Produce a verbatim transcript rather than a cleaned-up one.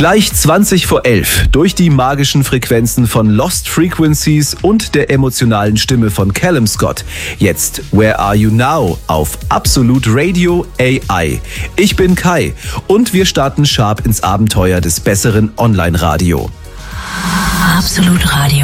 Gleich zwanzig vor elf durch die magischen Frequenzen von Lost Frequencies und der emotionalen Stimme von Callum Scott. Jetzt Where Are You Now auf Absolut Radio A I. Ich bin Kai und wir starten sharp ins Abenteuer des besseren Online-Radio. Absolut Radio.